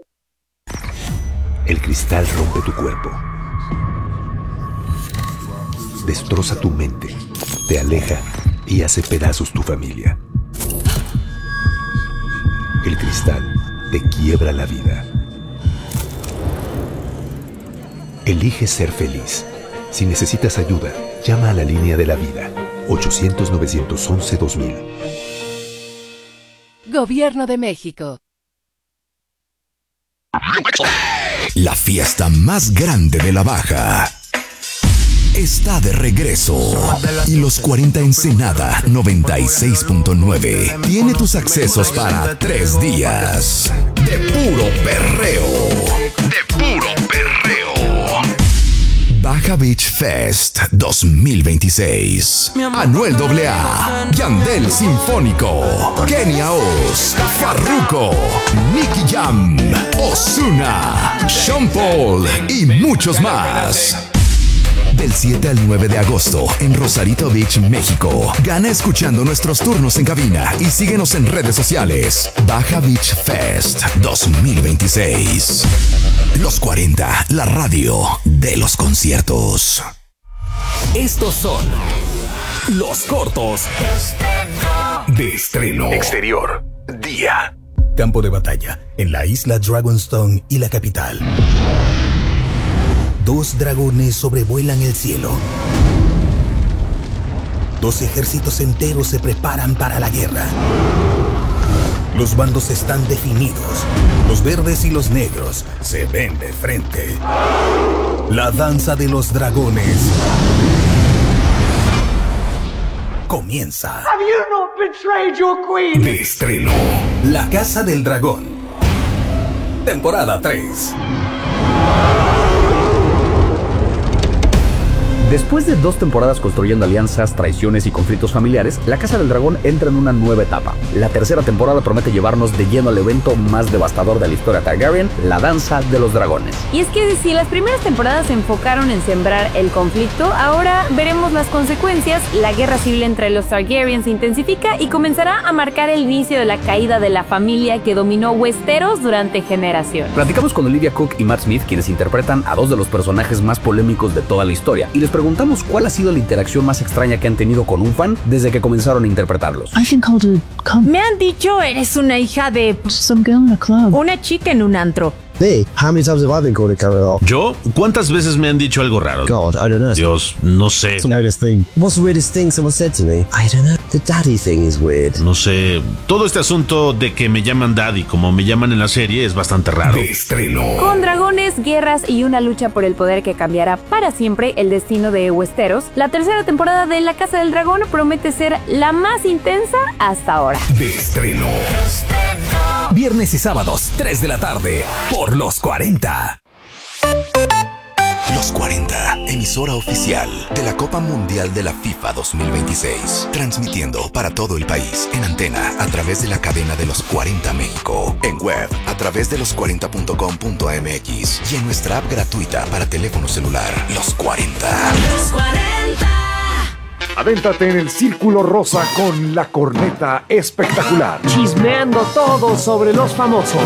El cristal rompe tu cuerpo, destroza tu mente, te aleja y hace pedazos tu familia. El cristal te quiebra la vida. Elige ser feliz. Si necesitas ayuda, llama a la línea de la vida, ochocientos, novecientos once, dos mil. Gobierno de México. La fiesta más grande de la Baja está de regreso. Y los cuarenta Ensenada noventa y seis punto nueve tiene tus accesos para tres días de puro perreo. De puro perreo. Baja Beach Fest dos mil veintiséis. Anuel doble A, Yandel Sinfónico, Kenia Oz, Farruko, Nicky Jam, Ozuna, Sean Paul y muchos más. Del siete al nueve de agosto en Rosarito Beach, México. Gana escuchando nuestros turnos en cabina y síguenos en redes sociales. Baja Beach Fest dos mil veintiséis. Los cuarenta, la radio de los conciertos. Estos son los cortos de estreno. Exterior, día. Campo de batalla en la isla Dragonstone y la capital. Dos dragones sobrevuelan el cielo. Dos ejércitos enteros se preparan para la guerra. Los bandos están definidos. Los verdes y los negros se ven de frente. La danza de los dragones comienza. Have you not betrayed your queen? De estreno, La Casa del Dragón. Temporada tres. Después de dos temporadas construyendo alianzas, traiciones y conflictos familiares, La Casa del Dragón entra en una nueva etapa. La tercera temporada promete llevarnos de lleno al evento más devastador de la historia Targaryen, la Danza de los Dragones. Y es que si las primeras temporadas se enfocaron en sembrar el conflicto, ahora veremos las consecuencias. La guerra civil entre los Targaryen se intensifica y comenzará a marcar el inicio de la caída de la familia que dominó Westeros durante generaciones. Platicamos con Olivia Cook y Matt Smith, quienes interpretan a dos de los personajes más polémicos de toda la historia, y les preguntamos cuál ha sido la interacción más extraña que han tenido con un fan desde que comenzaron a interpretarlos. Me han dicho, eres una hija de una chica en un antro. Hey, how many times have I been called a carrot? ¿Yo? ¿Cuántas veces me han dicho algo raro? God, I don't know. Dios, no sé. It's the weirdest thing. What's the weirdest thing someone said to me? I don't know. The daddy thing is weird. No sé. Todo este asunto de que me llaman daddy como me llaman en la serie es bastante raro. De estreno. Con dragones, guerras y una lucha por el poder que cambiará para siempre el destino de Westeros, la tercera temporada de La Casa del Dragón promete ser la más intensa hasta ahora. De estreno. Viernes y sábados, tres de la tarde, por Los cuarenta. Los cuarenta, emisora oficial de la Copa Mundial de la FIFA dos mil veintiséis. Transmitiendo para todo el país en antena a través de la cadena de Los cuarenta México. En web a través de los cuarenta punto com punto m x y en nuestra app gratuita para teléfono celular. Los cuarenta. Los cuarenta. Adéntrate en el Círculo Rosa con la corneta espectacular. Chismeando todo sobre los famosos.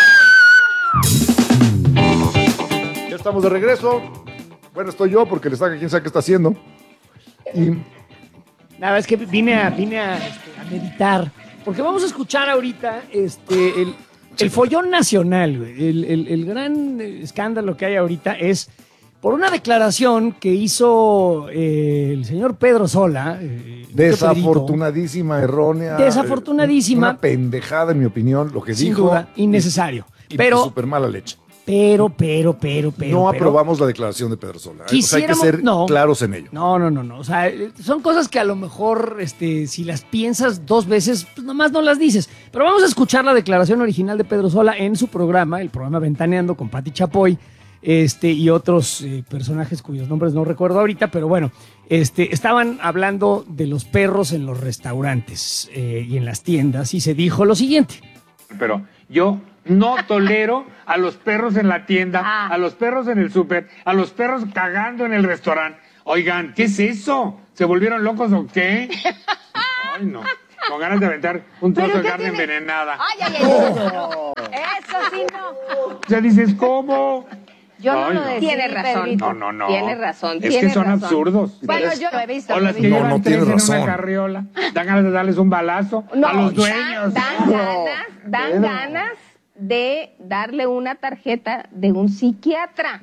Ya estamos de regreso. Bueno, estoy yo porque le saca quién sabe qué está haciendo. Y nada, es que vine a, vine a, este, a meditar. Porque vamos a escuchar ahorita este, el, el follón nacional, güey. El, el, el gran escándalo que hay ahorita es por una declaración que hizo eh, el señor Pedro Sola. Eh, Desafortunadísima, errónea. Desafortunadísima. Una pendejada, en mi opinión, lo que sin dijo. Duda, innecesario. Y, pero súper mala leche. Pero, pero, pero, pero. No pero, aprobamos la declaración de Pedrosola. ¿eh? O sea, hay que Quisiéramos- ser no. claros en ello. No, no, no, no. O sea, eh, son cosas que a lo mejor, este, si las piensas dos veces, pues nomás no las dices. Pero vamos a escuchar la declaración original de Pedrosola en su programa, el programa Ventaneando con Pati Chapoy, este, y otros eh, personajes cuyos nombres no recuerdo ahorita, pero bueno, este, estaban hablando de los perros en los restaurantes eh, y en las tiendas, y se dijo lo siguiente. Pero yo no tolero a los perros en la tienda, a los perros en el súper, a los perros cagando en el restaurante. Oigan, ¿qué es eso? ¿Se volvieron locos o qué? Ay, no. Con ganas de aventar un trozo de carne envenenada. Ay, ay, ay, no. Eso sí no. Ya dices, ¿cómo? Yo no Ay, lo no. decía. Tiene razón. Pedrito. No, no, no. Tiene razón, Es tiene que son razón. absurdos. Bueno, yo lo he visto. O lo he las que visto. No, llevan no tres tiene en razón. una carriola. Dan ganas de darles un balazo No, a los ya dueños. Dan ganas, dan Pero- ganas de darle una tarjeta de un psiquiatra.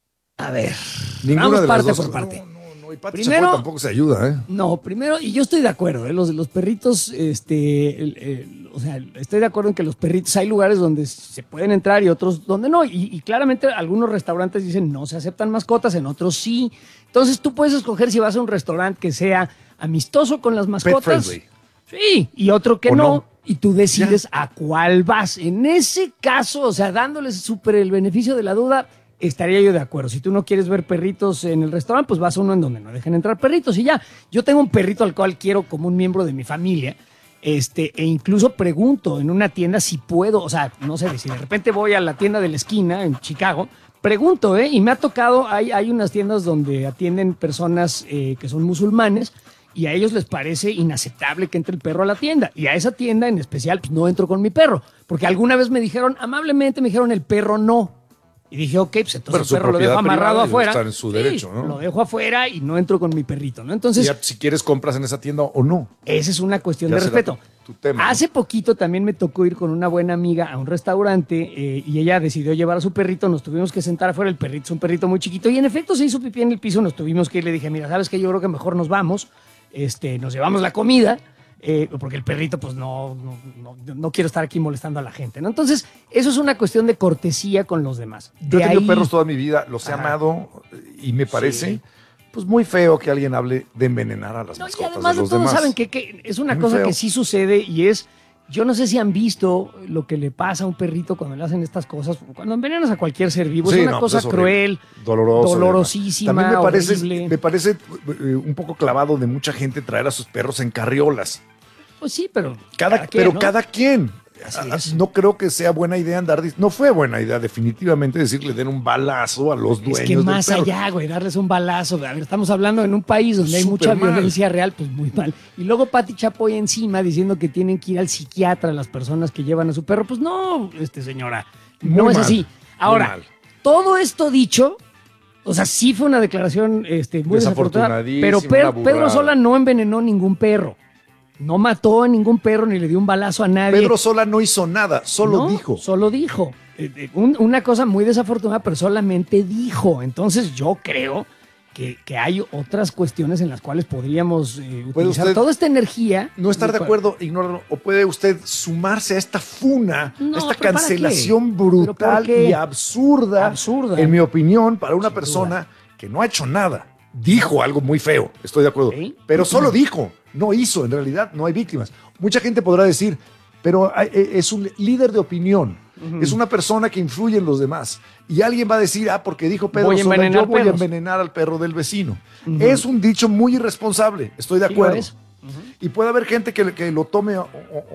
A ver, Ninguna vamos de las parte dos. por parte. No, y Pati Primero- Chapoy tampoco se ayuda, ¿eh? No, primero, y yo estoy de acuerdo, ¿eh? los, los perritos, este, el- el- o sea, estoy de acuerdo en que los perritos, hay lugares donde se pueden entrar y otros donde no, y, y claramente algunos restaurantes dicen no se aceptan mascotas, en otros sí. Entonces tú puedes escoger si vas a un restaurante que sea amistoso con las Pet mascotas. friendly. Sí, y otro que O no, no. y tú decides a cuál vas. En ese caso, o sea, dándoles súper el beneficio de la duda, estaría yo de acuerdo. Si tú no quieres ver perritos en el restaurante, pues vas a uno en donde no dejen entrar perritos y ya. Yo tengo un perrito al cual quiero como un miembro de mi familia, este, e incluso pregunto en una tienda si puedo, o sea, no sé, si de repente voy a la tienda de la esquina en Chicago, pregunto, ¿eh? Y me ha tocado, hay, hay unas tiendas donde atienden personas eh, que son musulmanes, y a ellos les parece inaceptable que entre el perro a la tienda. Y a esa tienda en especial, pues no entro con mi perro. Porque alguna vez me dijeron, amablemente me dijeron, el perro no. Y dije, ok, pues Pero entonces su el perro lo dejo propiedad amarrado privada y afuera. está en su Sí, derecho, ¿no? Lo dejo afuera y no entro con mi perrito, ¿no? Entonces, Y ya, si quieres, compras en esa tienda o no. esa es una cuestión Ya de será respeto. tu- tu tema, ¿no? Hace poquito también me tocó ir con una buena amiga a un restaurante eh, y ella decidió llevar a su perrito. Nos tuvimos que sentar afuera. El perrito es un perrito muy chiquito y en efecto se hizo pipí en el piso. Nos tuvimos que ir. Le dije, mira, ¿sabes qué? Yo creo que mejor nos vamos. Este, nos llevamos la comida. eh, porque el perrito, pues no, no, no, no quiero estar aquí molestando a la gente, ¿no? Entonces, eso es una cuestión de cortesía con los demás. Yo he De tenido ahí- perros toda mi vida, los he Ajá. amado y me parece Sí. pues muy feo que alguien hable de envenenar a las No, y mascotas además de de los todo, demás. saben que, que es una Muy cosa feo. que sí sucede y es, yo no sé si han visto lo que le pasa a un perrito cuando le hacen estas cosas, cuando envenenas a cualquier ser vivo, Sí, es una no, pues cosa es horrible. cruel, Doloroso, dolorosísima, También me parece, horrible. me parece eh, un poco clavado de mucha gente traer a sus perros en carriolas. Pues sí, pero Cada, cada quien, pero ¿no? cada quien. Así Ah, es. No creo que sea buena idea andar. dis- No fue buena idea, definitivamente, decirle den un balazo a los dueños. Es que del más perro. allá, güey, darles un balazo. A ver, estamos hablando en un país donde hay Súper mucha mal. violencia real, pues muy mal. Y luego Pati Chapoy encima diciendo que tienen que ir al psiquiatra las personas que llevan a su perro. Pues no, este señora, no Muy es mal, así. muy Ahora, mal. todo esto dicho, o sea, sí fue una declaración este, muy desafortunada, pero Desafortunadísima, Per- una Pedro burrada. Sola no envenenó ningún perro. No mató a ningún perro ni le dio un balazo a nadie. Pedro Sola no hizo nada, solo No, dijo. Solo dijo. Eh, eh, un- una cosa muy desafortunada, pero solamente dijo. Entonces yo creo que, que hay otras cuestiones en las cuales podríamos eh, ¿Puede utilizar usted toda esta energía. No estar de cual- acuerdo, ignóralo. O puede usted sumarse a esta funa, No, a esta pero ¿para cancelación qué? ¿Pero brutal por qué? y absurda, Absurda. en mi opinión, para una persona que no ha hecho nada. Dijo algo muy feo, estoy de acuerdo. Pero solo dijo, no hizo. En realidad no hay víctimas. Mucha gente podrá decir, pero hay- eh, es un líder de opinión. Ujú. Es una persona que influye en los demás. Y alguien va a decir, ah, porque dijo Pedro Voy a Sola, envenenar yo voy a perros. envenenar al perro del vecino. Ujú. Es un dicho muy irresponsable, estoy de Sí lo acuerdo. es. Y puede haber gente que, que lo tome a, o-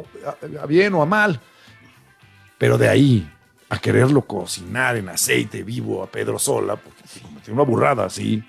o- a- a bien o a mal. Pero de ahí a quererlo cocinar en aceite vivo a Pedro Sola, porque cometió una burrada así.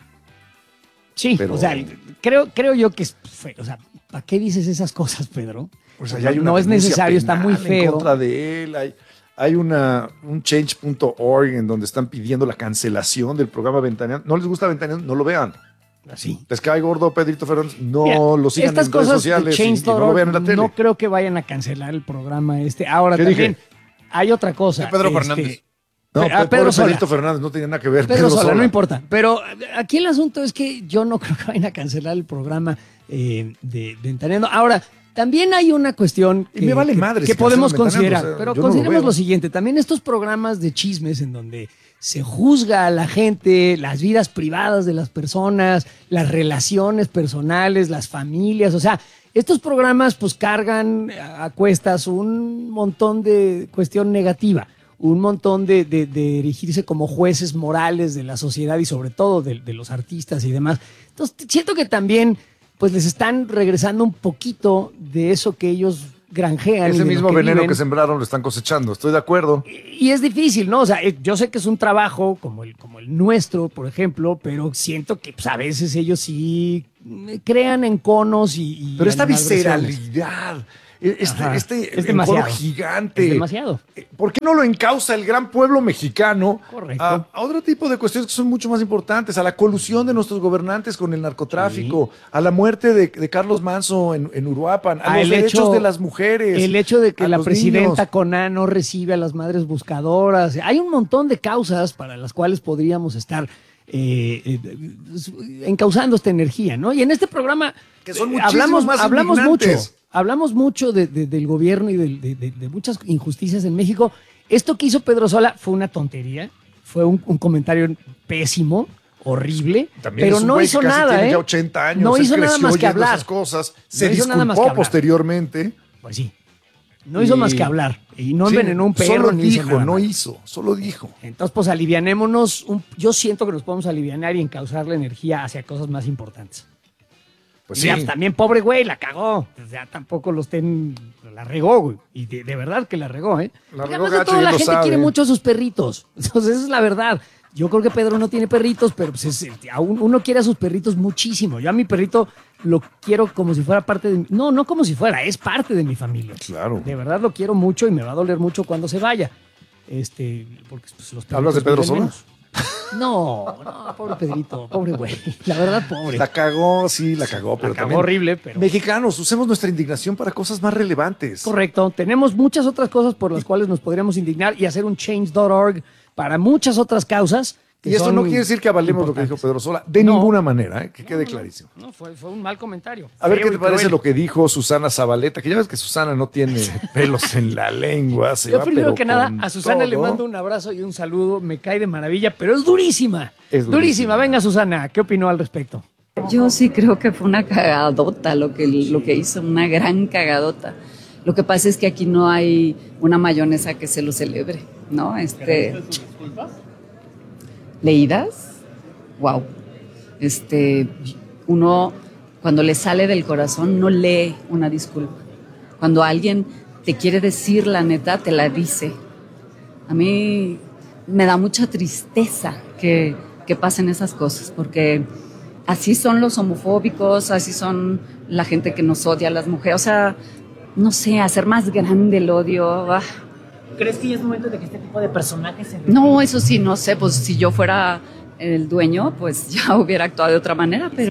Sí, Pero- o sea, creo, creo yo que es feo. O sea, ¿para qué dices esas cosas, Pedro? O sea, ya hay una no es denuncia necesario, está muy penal en feo. contra de él. Hay, hay una, un change punto org en donde están pidiendo la cancelación del programa Ventaneando. ¿No les gusta Ventaneando? No lo vean. Así. ¿Les cae gordo Pedrito Fernández? No Mira, lo sigan estas en redes cosas de sociales y, y change punto no lo org vean en la tele. No creo que vayan a cancelar el programa este. Ahora ¿Qué también dije? hay otra cosa. De Pedro este, Fernández. No, Pe- Pe- ah, Pedro Pedro Sola. Pedrito Fernández no tiene nada que ver. Pedro Pedro Sola, Sola. no importa. Pero aquí el asunto es que yo no creo que vayan a cancelar el programa. eh, de Ventaneando. Ahora, también hay una cuestión que, y me vale que, madre que si podemos cancelan Ventaneando, considerar, o sea, pero yo consideremos no lo, lo, lo siguiente, también estos programas de chismes en donde se juzga a la gente, las vidas privadas de las personas, las relaciones personales, las familias, o sea, estos programas pues cargan a cuestas un montón de cuestión negativa, un montón de, de, de erigirse como jueces morales de la sociedad y sobre todo de, de los artistas y demás. Entonces siento que también pues les están regresando un poquito de eso que ellos granjean. Ese mismo que veneno viven. que sembraron lo están cosechando, estoy de acuerdo. Y es difícil, ¿no? O sea, yo sé que es un trabajo como el, como el nuestro, por ejemplo, pero siento que pues, a veces ellos sí crean enconos y... y pero esta animadversiones. visceralidad, este, Ajá, este es demasiado. gigante. Es demasiado. ¿Por qué no lo encausa el gran pueblo mexicano Correcto. a, a otro tipo de cuestiones que son mucho más importantes? A la colusión de nuestros gobernantes con el narcotráfico, sí. a la muerte de, de Carlos Manso en, en Uruapan, a, a los derechos hecho, de las mujeres. El hecho de que la presidenta niños. Coná no recibe a las madres buscadoras. Hay un montón de causas para las cuales podríamos estar eh, eh, encauzando esta energía, ¿no? Y en este programa que son eh, hablamos, más hablamos mucho. Hablamos mucho de, de, del gobierno y de, de, de muchas injusticias en México. Esto que hizo Pedro Sola fue una tontería, fue un, un comentario pésimo, horrible, También pero es un no güey hizo que casi nada, tiene ¿eh? ya ochenta años, no él hizo nada más que hablar. Esas cosas, se no hizo nada más que disculpó hablar. posteriormente. Pues sí. No hizo y... más que hablar. Y no sí, envenenó un perro. Solo ni dijo, hizo nada no más. hizo, solo dijo. Entonces, pues alivianémonos. Un, yo siento que nos podemos alivianar y encauzar la energía hacia cosas más importantes. Pues sí. Ya, también pobre güey, la cagó. O sea, tampoco lo estén... La regó, güey. Y de, de verdad que la regó, ¿eh? La regó además de gacho, todo, la lo gente sabe. quiere mucho a sus perritos. Entonces, esa es la verdad. Yo creo que Pedro no tiene perritos, pero pues es, uno quiere a sus perritos muchísimo. Yo a mi perrito lo quiero como si fuera parte de... No, no como si fuera, es parte de mi familia. Claro. De verdad lo quiero mucho y me va a doler mucho cuando se vaya. Este, porque pues, los ¿Hablas de Pedro Sola? No, no, pobre Pedrito, pobre güey. La verdad, pobre. La cagó, sí, la cagó, pero la cagó también horrible, pero... Mexicanos, usemos nuestra indignación para cosas más relevantes. Correcto. Tenemos muchas otras cosas por las cuales nos podríamos indignar y hacer un change punto org para muchas otras causas. Y esto no quiere decir que avalemos lo que dijo Pedro Sola, de no. ninguna manera, ¿eh? Que quede no, clarísimo. No, fue, fue un mal comentario. A ver qué te parece lo que dijo Susana Zabaleta, que ya ves que Susana no tiene pelos en la lengua. Se Yo va, primero pero que nada, a Susana todo. le mando un abrazo y un saludo, me cae de maravilla, pero es durísima. Es durísima. durísima. Venga, Susana, ¿qué opinó al respecto? Yo sí creo que fue una cagadota lo que, lo que hizo, una gran cagadota. Lo que pasa es que aquí no hay una mayonesa que se lo celebre, ¿no? Este, ¿leídas? Wow. Este, uno cuando le sale del corazón no lee una disculpa. Cuando alguien te quiere decir la neta, te la dice. A mí me da mucha tristeza que, que pasen esas cosas, porque así son los homofóbicos, así son la gente que nos odia a las mujeres. O sea, no sé, hacer más grande el odio. Ah. ¿Crees que ya es momento de que este tipo de personajes se... No, eso sí, no sé, pues si yo fuera el dueño, pues ya hubiera actuado de otra manera, pero...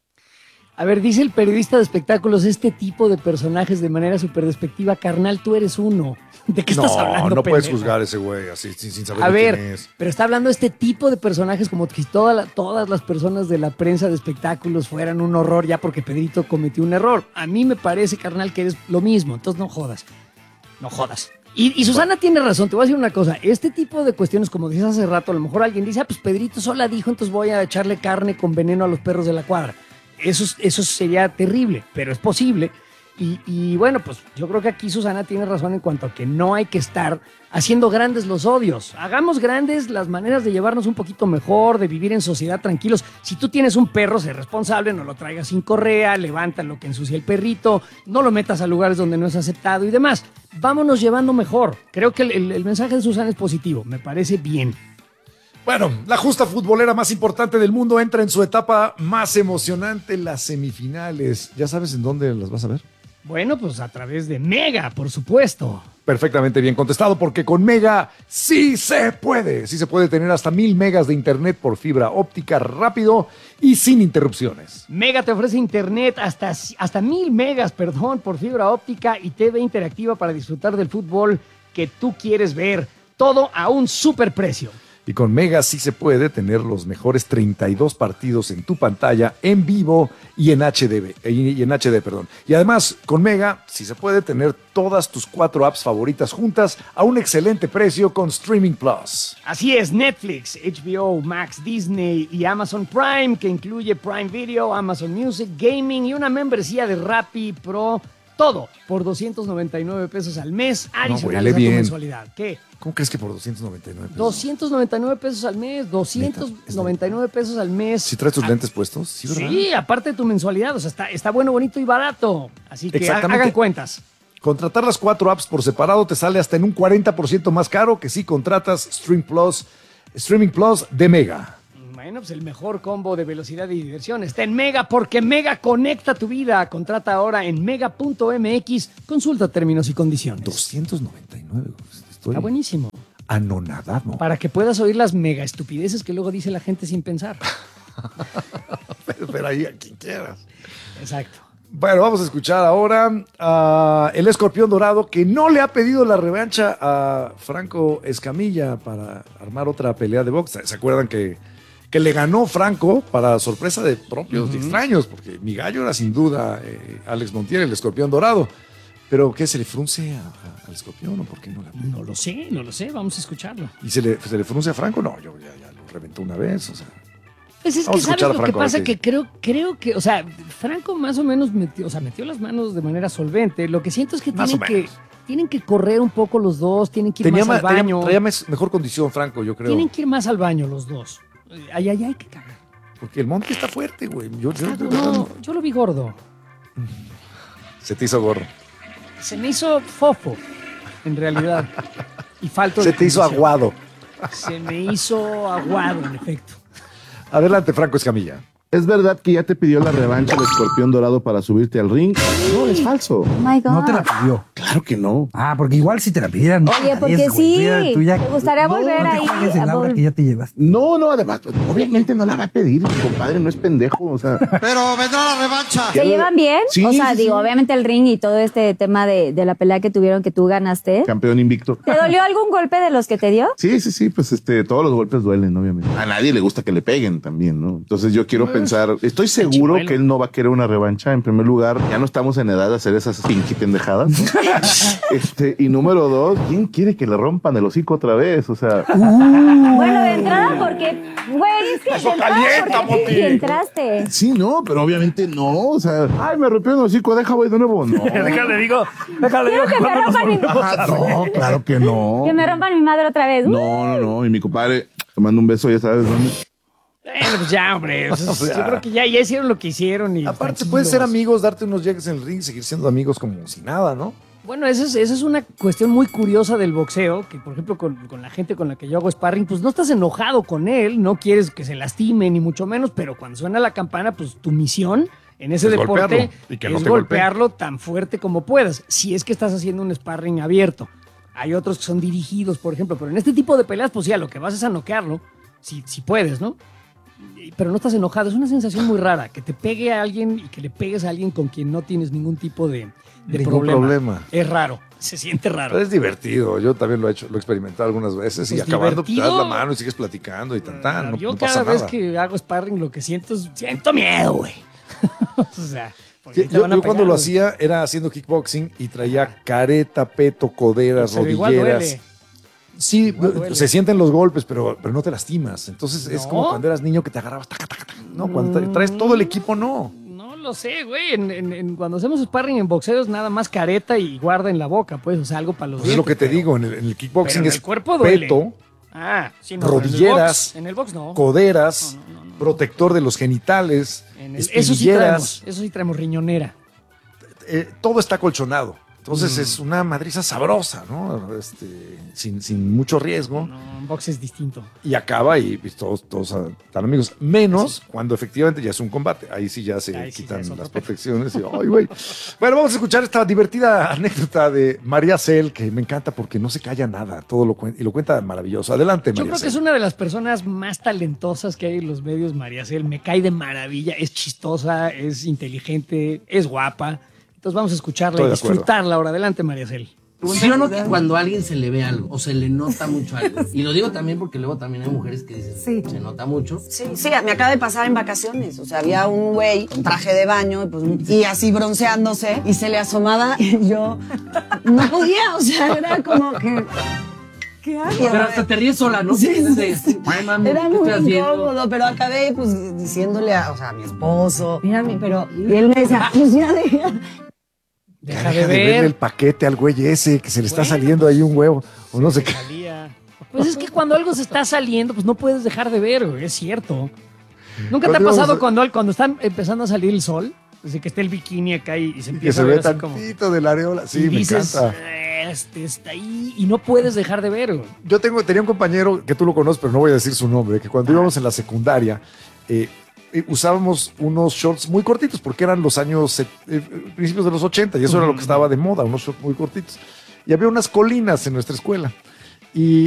A ver, dice el periodista de espectáculos, este tipo de personajes de manera súper despectiva, carnal, tú eres uno. ¿De qué estás no, hablando, No, no puedes pendejo? juzgar a ese güey así, sin, sin saber A de ver, quién es. pero está hablando de este tipo de personajes como que toda la, todas las personas de la prensa de espectáculos fueran un horror ya porque Pedrito cometió un error. A mí me parece, carnal, que eres lo mismo, entonces no jodas. No jodas. Y, y Susana tiene razón, te voy a decir una cosa, este tipo de cuestiones, como dices hace rato, a lo mejor alguien dice, ah, pues Pedrito Sola dijo, entonces voy a echarle carne con veneno a los perros de la cuadra. Eso, eso sería terrible, pero es posible. Y, y bueno, pues yo creo que aquí Susana tiene razón en cuanto a que no hay que estar haciendo grandes los odios. Hagamos grandes las maneras de llevarnos un poquito mejor, de vivir en sociedad tranquilos. Si tú tienes un perro, sé responsable, no lo traigas sin correa, levanta lo que ensucia el perrito, no lo metas a lugares donde no es aceptado y demás. Vámonos llevando mejor. Creo que el, el, el mensaje de Susana es positivo, me parece bien. Bueno, la justa futbolera más importante del mundo entra en su etapa más emocionante, las semifinales. ¿Ya sabes en dónde las vas a ver? Bueno, pues a través de Mega, por supuesto. Perfectamente bien contestado, porque con Mega sí se puede. Sí se puede tener hasta mil megas de internet por fibra óptica rápido y sin interrupciones. Mega te ofrece internet hasta, hasta mil megas, perdón, por fibra óptica y T V interactiva para disfrutar del fútbol que tú quieres ver. Todo a un superprecio. Y con Mega sí se puede tener los mejores treinta y dos partidos en tu pantalla en vivo y en H D, y en H D, perdón. Y además, con Mega sí se puede tener todas tus cuatro apps favoritas juntas a un excelente precio con Streaming Plus. Así es, Netflix, H B O Max, Disney y Amazon Prime, que incluye Prime Video, Amazon Music, Gaming y una membresía de Rappi Pro. Todo por doscientos noventa y nueve pesos al mes, adicionales no, a tu mensualidad. ¿Qué? ¿Cómo crees que por doscientos noventa y nueve pesos? doscientos noventa y nueve pesos al mes, doscientos noventa y nueve pesos al mes. ¿Sí traes tus ah, lentes puestos? Sí, ¿verdad? Sí, aparte de tu mensualidad, o sea, está, está bueno, bonito y barato. Así que hagan cuentas. Contratar las cuatro apps por separado te sale hasta en un cuarenta por ciento más caro que si contratas Stream Plus, Streaming Plus de Mega. Bueno, pues el mejor combo de velocidad y diversión está en Mega, porque Mega conecta tu vida. Contrata ahora en mega punto m x. Consulta términos y condiciones. doscientos noventa y nueve. Estoy está buenísimo. Anonadado. Para que puedas oír las mega estupideces que luego dice la gente sin pensar. pero, pero ahí a quien quieras. Exacto. Bueno, vamos a escuchar ahora a el Escorpión Dorado, que no le ha pedido la revancha a Franco Escamilla para armar otra pelea de box. ¿Se acuerdan que, que le ganó Franco para sorpresa de propios uh-huh. y extraños? Porque mi gallo era sin duda eh, Alex Montiel, el Escorpión Dorado. ¿Pero qué, se le frunce a, a, al Escorpión o por qué no la pide? No lo sé, no lo sé, vamos a escucharlo. ¿Y se le, se le frunce a Franco? No, yo ya, ya lo reventó una vez, o sea... Pues es Vamos que sabes lo que pasa, que creo, creo que, o sea, Franco más o menos metió, o sea, metió las manos de manera solvente. Lo que siento es que tienen que, tienen que correr un poco los dos, tienen que ir Tenía más ma, al baño. Traía, traía mejor condición, Franco, yo creo. Tienen que ir más al baño los dos. Ay, ay, ay, que cagar. Porque el Monte está fuerte, güey. Yo, yo, yo, no, yo lo vi gordo. Se te hizo gordo. Se me hizo fofo, en realidad. Y falto Se de te condición. hizo aguado. Se me hizo aguado, en efecto. Adelante, Franco Escamilla. ¿Es verdad que ya te pidió la revancha el Escorpión Dorado para subirte al ring? No, es falso. Oh my God. No te la pidió. Claro que no. Ah, porque igual si te la pidieran. Oye, porque riesgo, sí. tuya, ¿Te gustaría no, volver no te ahí? juegues en la hora vol- que ya te llevas. No, no, además, obviamente no la va a pedir, mi compadre, no es pendejo, o sea. Pero vendrá la revancha. ¿Se llevan bien? Sí, o sea, sí, digo, sí. obviamente el ring y todo este tema de, de la pelea que tuvieron que tú ganaste. Campeón invicto. ¿Te dolió algún golpe de los que te dio? Sí, sí, sí, pues este, todos los golpes duelen, obviamente. A nadie le gusta que le peguen también, ¿no? Entonces yo quiero pensar, estoy seguro que él no va a querer una revancha. En primer lugar, ya no estamos en edad de hacer esas pinky pendejadas, ¿no? este, y número dos, ¿quién quiere que le rompan el hocico otra vez? O sea. Uh. Bueno, de entrada, porque, güey, es que Eso de entrada, calienta, ¿por qué Moti. ni entraste? Sí, no, pero obviamente no. O sea, ay, me rompió el hocico, deja, voy de nuevo. No. déjale, digo, déjale, Quiero digo. que me rompan mi Ah, no, claro que no. Que me rompan mi madre otra vez. No, no, no. Y mi compadre, te mando un beso, ya sabes dónde. Bueno, pues ya, hombre. O sea, O sea, yo creo que ya, ya hicieron lo que hicieron. Y Aparte, tranquilos. pueden ser amigos, darte unos llegues en el ring y seguir siendo amigos como si nada, ¿no? Bueno, esa es, esa es una cuestión muy curiosa del boxeo, que por ejemplo con, con la gente con la que yo hago sparring, pues no estás enojado con él, no quieres que se lastime ni mucho menos, pero cuando suena la campana, pues tu misión en ese Es deporte golpearlo, y que no es te golpee. golpearlo tan fuerte como puedas, si es que estás haciendo un sparring abierto. Hay otros que son dirigidos, por ejemplo, pero en este tipo de peleas, pues ya, lo que vas es a noquearlo, si, si puedes, ¿no? Pero no estás enojado, es una sensación muy rara, que te pegue a alguien y que le pegues a alguien con quien no tienes ningún tipo de, de Ningún problema. problema. Es raro, se siente raro. Pero es divertido. Yo también lo he hecho, lo he experimentado algunas veces y Pues acabando te das divertido. la mano y sigues platicando y tan tan. No, Yo no cada pasa vez nada. que hago sparring lo que siento es, siento miedo, güey. o sea, porque Yo, te van a yo cuando pegar, lo güey. hacía era haciendo kickboxing y traía careta, peto, coderas, Pero igual rodilleras. duele. Sí, Igual duele. se sienten los golpes, pero, pero no te lastimas. Entonces es ¿No? como cuando eras niño que te agarrabas. Taca, taca, taca. No, cuando tra- traes todo el equipo, no. No lo sé, güey. En, en- en- cuando hacemos sparring en boxeo es nada más careta y guarda en la boca, pues, o sea, algo para los Pues es lo dientes, que te pero- digo. En el, en el kickboxing pero en es el cuerpo duele. peto, Ah, sí, no, pero rodilleras, En el box, en el box no. coderas, protector de los genitales, En el- eso sí espinilleras. traemos, eso sí traemos riñonera. Eh, todo está colchonado. Entonces Mm. es una madriza sabrosa, ¿no? Este, sin, sin mucho riesgo. No, en box es distinto. Y acaba y pues, todos, todos están amigos. Menos cuando efectivamente ya es un combate. Ahí sí ya se Ahí sí quitan ya es otro las pedo. protecciones. Y, ay, güey. Bueno, vamos a escuchar esta divertida anécdota de María Cel, que me encanta porque no se calla nada. Todo lo cuenta y lo cuenta maravilloso. Adelante, Yo María creo que Cel. es una de las personas más talentosas que hay en los medios, María Cel. Me cae de maravilla, es chistosa, es inteligente, es guapa. Entonces vamos a escucharla Estoy y de acuerdo. disfrutarla ahora. Adelante, María Cel. ¿Sí o no que cuando a alguien se le ve algo o se le nota mucho algo? Y lo digo también porque luego también hay mujeres que dicen, sí. se nota mucho. Sí, sí, me acaba de pasar en vacaciones. O sea, había un güey con traje de baño y, pues, y así bronceándose y se le asomaba y yo no podía, o sea, era como que... ¿Qué hago? Pero hasta te ríes sola, ¿no? Sí, sí, de, sí. Ay, mami, era ¿qué muy estás haciendo? incómodo, pero acabé pues diciéndole a, o sea, a mi esposo, mírame, pero... Y él me decía, pues ya deja... Deja, Deja de, de ver. verle el paquete al güey ese, que se le está bueno, saliendo ahí un huevo, o no sé qué. Pues es que cuando algo se está saliendo, pues no puedes dejar de ver, güey, es cierto. ¿Nunca te ha pasado cuando, cuando están empezando a salir el sol? Así que está el bikini acá y, y se empieza que a ver se ve así como... tantito de la areola, sí, y me dices, encanta. Este está ahí y no puedes dejar de ver, güey. Yo tengo, tenía un compañero que tú lo conoces, pero no voy a decir su nombre, que cuando ah. íbamos en la secundaria, eh, usábamos unos shorts muy cortitos porque eran los años, eh, principios de los ochenta y eso uh-huh. era lo que estaba de moda, unos shorts muy cortitos. Y había unas colinas en nuestra escuela y